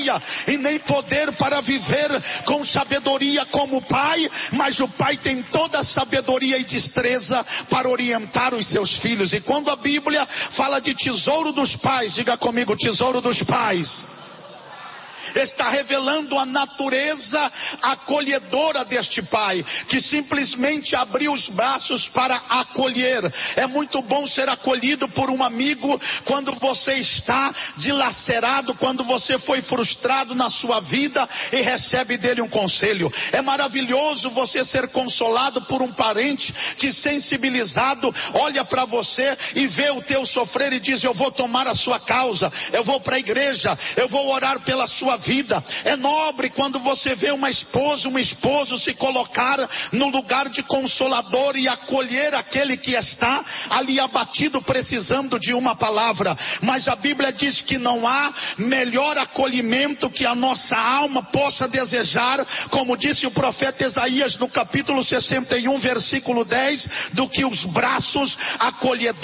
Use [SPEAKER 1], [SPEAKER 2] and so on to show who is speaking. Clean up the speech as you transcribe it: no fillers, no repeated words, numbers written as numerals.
[SPEAKER 1] e nem poder para viver com sabedoria como o pai, mas o pai tem toda a sabedoria e destreza para orientar os seus filhos. E quando a Bíblia fala de tesouro dos pais, diga comigo, tesouro dos pais, está revelando a natureza acolhedora deste pai, que simplesmente abriu os braços para acolher. É muito bom ser acolhido por um amigo quando você está dilacerado, quando você foi frustrado na sua vida e recebe dele um conselho. É maravilhoso você ser consolado por um parente que, sensibilizado, olha para você e vê o teu sofrer e diz: eu vou tomar a sua causa, eu vou para a igreja, eu vou orar pela sua vida. É nobre quando você vê uma esposa, um esposo se colocar no lugar de consolador e acolher aquele que está ali abatido, precisando de uma palavra. Mas a Bíblia diz que não há melhor acolhimento que a nossa alma possa desejar, como disse o profeta Isaías no capítulo 61, versículo 10, do que os braços acolhedores